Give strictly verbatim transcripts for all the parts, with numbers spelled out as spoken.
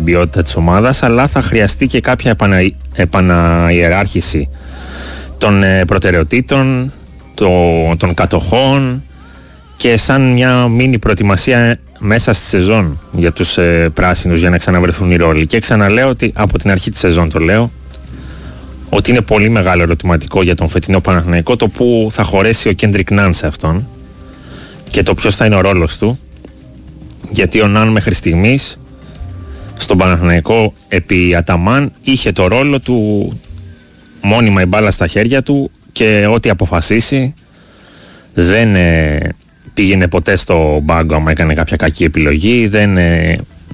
ποιότητα της ομάδας, αλλά θα χρειαστεί και κάποια επανα, επανaiεράρχηση των ε, προτεραιοτήτων, το, των κατοχών και σαν μια μίνι προετοιμασία μέσα στη σεζόν για τους ε, πράσινους για να ξαναβρεθούν οι ρόλοι. Και ξαναλέω ότι από την αρχή της σεζόν το λέω ότι είναι πολύ μεγάλο ερωτηματικό για τον φετινό Παναθηναϊκό το που θα χωρέσει ο Κέντρικ Ναν σε αυτόν και το ποιος θα είναι ο ρόλος του, γιατί ο Ναν μέχρι στιγμής στον Παναθηναϊκό επί Αταμάν είχε το ρόλο του μόνιμα η μπάλα στα χέρια του και ό,τι αποφασίσει δεν ε, πήγαινε ποτέ στο μπάγκο άμα έκανε κάποια κακή επιλογή, δεν, ε,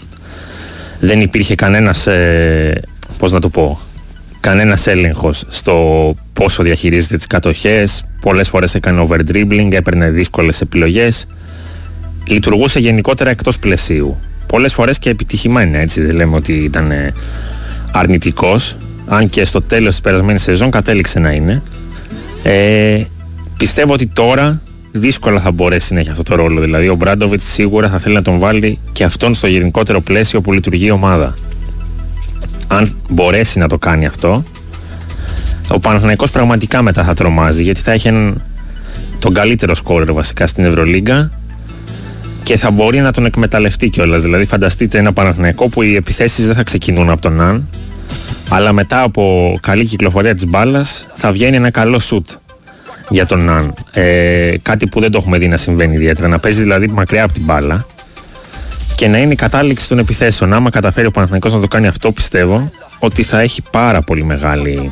δεν υπήρχε κανένας ε, πώς να το πω κανένας έλεγχος στο πόσο διαχειρίζεται τις κατοχές, πολλές φορές έκανε over-dribbling, έπαιρνε δύσκολες επιλογές, λειτουργούσε γενικότερα εκτός πλαισίου. Πολλές φορές και επιτυχημένα, έτσι, δεν λέμε ότι ήταν αρνητικός, αν και στο τέλος της περασμένης σεζόν κατέληξε να είναι. Ε, πιστεύω ότι τώρα δύσκολα θα μπορέσει να έχει αυτό το ρόλο, δηλαδή ο Μπράντοβιτς σίγουρα θα θέλει να τον βάλει και αυτόν στο γενικότερο πλαίσιο που λειτουργεί η ομάδα. Αν μπορέσει να το κάνει αυτό, ο Παναθηναϊκός πραγματικά μετά θα τρομάζει, γιατί θα έχει έναν, τον καλύτερο σκόρερ βασικά στην Ευρωλίγκα και θα μπορεί να τον εκμεταλλευτεί κιόλας. Δηλαδή φανταστείτε ένα Παναθηναϊκό που οι επιθέσεις δεν θα ξεκινούν από τον Ναν, αλλά μετά από καλή κυκλοφορία της μπάλας θα βγαίνει ένα καλό σουτ για τον Ναν. Ε, κάτι που δεν το έχουμε δει να συμβαίνει ιδιαίτερα, να παίζει δηλαδή μακριά από την μπάλα και να είναι η κατάληξη των επιθέσεων. Άμα καταφέρει ο Παναθηναϊκός να το κάνει αυτό, πιστεύω ότι θα έχει πάρα πολύ μεγάλη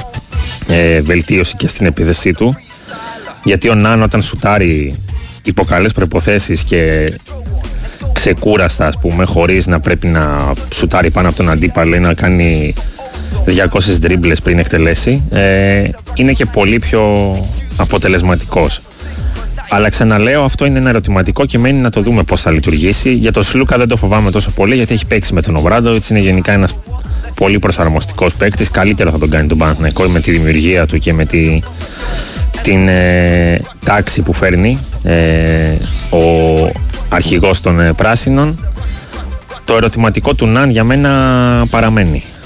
ε, βελτίωση και στην επίθεσή του, γιατί ο Ναν όταν σουτάρει υπό καλές προϋποθέσεις και ξεκούραστα, ας πούμε, χωρίς να πρέπει να σουτάρει πάνω από τον αντίπαλο ή να κάνει διακόσιες ντρίμπλες πριν εκτελέσει, ε, είναι και πολύ πιο αποτελεσματικός. Αλλά ξαναλέω, αυτό είναι ένα ερωτηματικό και μένει να το δούμε πώς θα λειτουργήσει. Για τον Σλούκα δεν το φοβάμαι τόσο πολύ, γιατί έχει παίξει με τον Ομπράντοβιτς, είναι γενικά ένας πολύ προσαρμοστικός παίκτης. Καλύτερο θα τον κάνει τον Παναθηναϊκό με τη δημιουργία του και με τη, την ε, τάξη που φέρνει ε, ο αρχηγός των ε, πράσινων. Το ερωτηματικό του Ναν για μένα παραμένει.